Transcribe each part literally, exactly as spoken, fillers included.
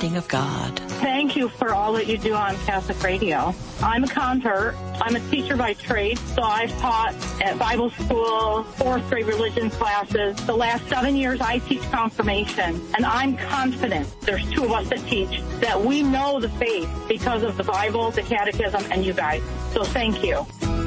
understanding of God. Thank you for all that you do on Catholic Radio. I'm a convert. I'm a teacher by trade, so I've taught at Bible school, fourth grade religion classes. The last seven years I teach confirmation, and I'm confident, there's two of us that teach, that we know the faith because of the Bible, the catechism, and you guys. So thank you.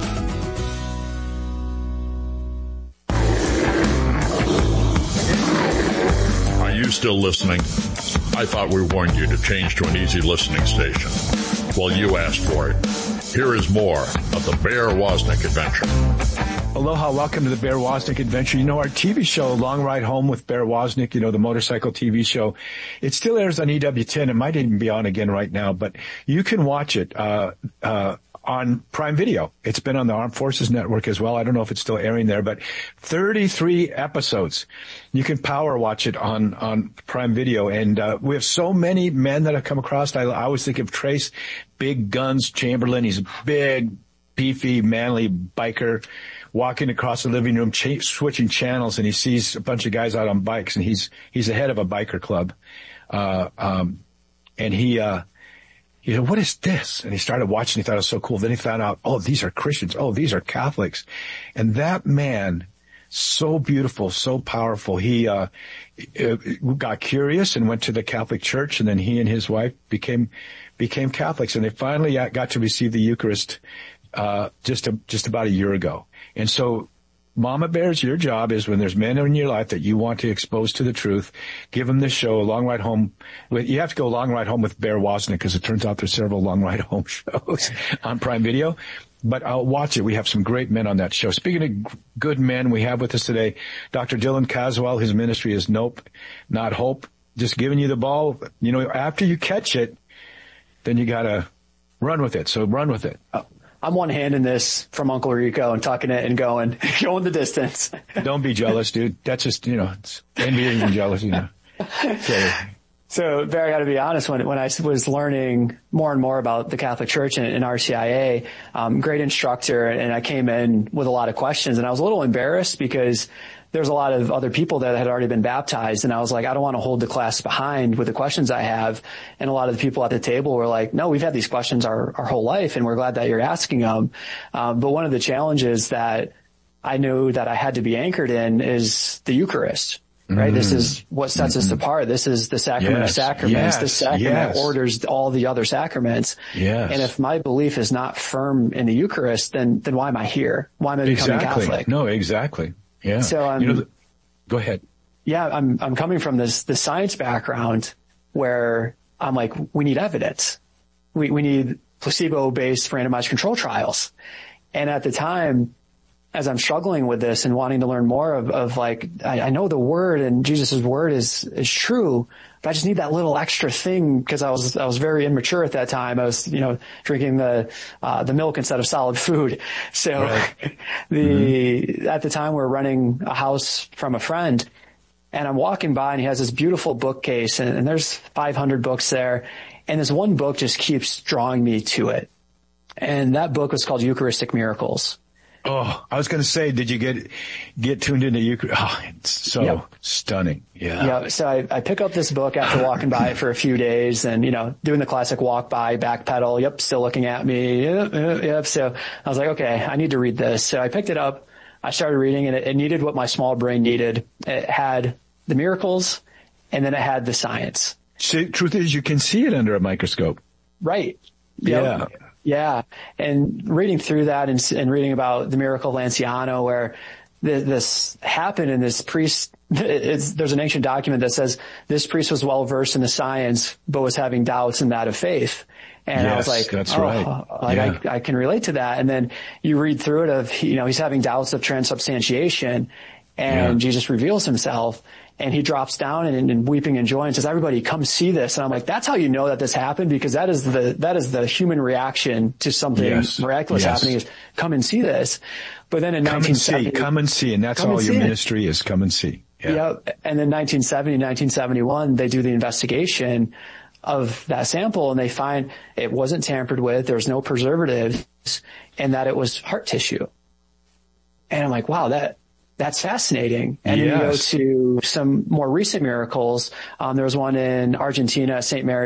Are you still listening? I thought we warned you to change to an easy listening station. Well, you asked for it. Here is more of the Bear Wozniak Adventure. Aloha, welcome to the Bear Wozniak Adventure. You know, our T V show, Long Ride Home with Bear Wozniak, you know, the motorcycle T V show, it still airs on E W ten. It might even be on again right now, but you can watch it uh uh on Prime Video. It's been on the Armed Forces Network as well. I don't know if it's still airing there, but thirty-three episodes. You can power watch it on, on Prime Video. And, uh, we have so many men that have come across. I, I always think of Trace Big Guns Chamberlain. He's a big, beefy, manly biker walking across the living room, cha- switching channels, and he sees a bunch of guys out on bikes, and he's, he's the head of a biker club. Uh, um, and he, uh, He said, what is this? And he started watching. He thought it was so cool. Then he found out, oh, these are Christians. Oh, these are Catholics. And that man, so beautiful, so powerful. He, uh, got curious and went to the Catholic Church. And then he and his wife became, became Catholics. And they finally got to receive the Eucharist, uh, just, a, just about a year ago. And so, Mama Bears, your job is when there's men in your life that you want to expose to the truth, give them this show, A Long Ride Home. You have to go Long Ride Home with Bear Wozniak because it turns out there's several Long Ride Home shows on Prime Video. But I'll watch it. We have some great men on that show. Speaking of good men, we have with us today Doctor Dylan Caswell. His ministry is Nope, Not Hope. Just giving you the ball. You know, after you catch it, then you got to run with it. So run with it. Oh. I'm one-handing this from Uncle Rico and tucking it and going, going the distance. Don't be jealous, dude. That's just, you know, it's envy and jealousy, you know. So, so Barry, I got to be honest, when, when I was learning more and more about the Catholic Church and, and R C I A, um, great instructor, and I came in with a lot of questions, and I was a little embarrassed because there's a lot of other people that had already been baptized, and I was like, I don't want to hold the class behind with the questions I have. And a lot of the people at the table were like, no, we've had these questions our, our whole life, and we're glad that you're asking them. Um, but one of the challenges that I knew that I had to be anchored in is the Eucharist, right? Mm-hmm. This is what sets mm-hmm. us apart. This is the sacrament yes. of sacraments. Yes. The sacrament yes. orders all the other sacraments. Yes. And if my belief is not firm in the Eucharist, then, then why am I here? Why am I becoming exactly. Catholic? No, exactly. Yeah. So, um, you know, the, go ahead. Yeah, I'm, I'm coming from this, the science background where I'm like, we need evidence. We, we need placebo-based randomized control trials. And at the time, as I'm struggling with this and wanting to learn more of, of like, I, I know the word and Jesus' word is, is true, but I just need that little extra thing because I was, I was very immature at that time. I was, you know, drinking the, uh, the milk instead of solid food. So right. the, mm-hmm. at the time we we're renting a house from a friend and I'm walking by and he has this beautiful bookcase and, and there's five hundred books there. And this one book just keeps drawing me to it. And that book was called Eucharistic Miracles. Oh, I was going to say, did you get get tuned into Eucharist? Oh, it's so yep. stunning. Yeah. Yeah. So I, I pick up this book after walking by it for a few days and, you know, doing the classic walk by, backpedal. Yep. Still looking at me. Yep. Yep. yep. So I was like, okay, I need to read this. So I picked it up. I started reading and it, it needed what my small brain needed. It had the miracles and then it had the science. See, truth is you can see it under a microscope. Right. Yep. Yeah. Yeah. And reading through that and, and reading about the miracle of Lanciano where th- this happened and this priest, it's, there's an ancient document that says this priest was well versed in the science, but was having doubts in that of faith. And yes, I was like, that's oh, right. like yeah. I, I can relate to that. And then you read through it of, you know, he's having doubts of transubstantiation and yeah. Jesus reveals himself. And he drops down and, and weeping in joy and says, everybody come see this. And I'm like, that's how you know that this happened because that is the, that is the human reaction to something yes. miraculous yes. happening is come and see this. But then in come nineteen seventy, and see, come and see. And that's all your ministry is come and see. Yeah. yeah. And then nineteen seventy, nineteen seventy-one, they do the investigation of that sample and they find it wasn't tampered with. There was no preservatives and that it was heart tissue. And I'm like, wow, that, that's fascinating. And yes. then you go to some more recent miracles. Um, there was one in Argentina, Saint Mary